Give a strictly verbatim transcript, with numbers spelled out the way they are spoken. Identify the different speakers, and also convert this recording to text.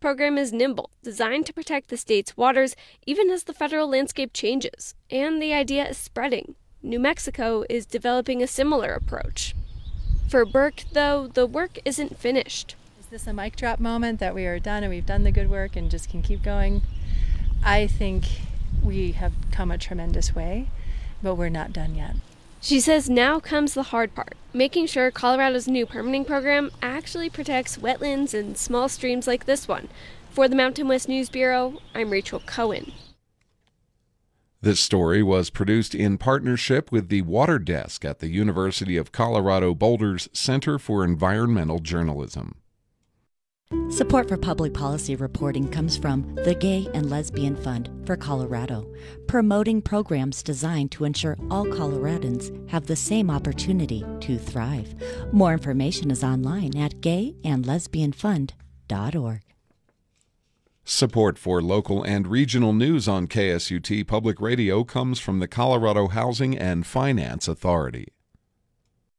Speaker 1: program is nimble, designed to protect the state's waters even as the federal landscape changes. And the idea is spreading. New Mexico is developing a similar approach. For Burke, though, the work isn't finished.
Speaker 2: Is this a mic drop moment that we are done and we've done the good work and just can keep going? I think we have come a tremendous way, but we're not done yet.
Speaker 1: She says now comes the hard part, making sure Colorado's new permitting program actually protects wetlands and small streams like this one. For the Mountain West News Bureau, I'm Rachel Cohen.
Speaker 3: This story was produced in partnership with the Water Desk at the University of Colorado Boulder's Center for Environmental Journalism.
Speaker 4: Support for public policy reporting comes from the Gay and Lesbian Fund for Colorado, promoting programs designed to ensure all Coloradans have the same opportunity to thrive. More information is online at gay and lesbian fund dot org.
Speaker 3: Support for local and regional news on K S U T Public Radio comes from the Colorado Housing and Finance Authority.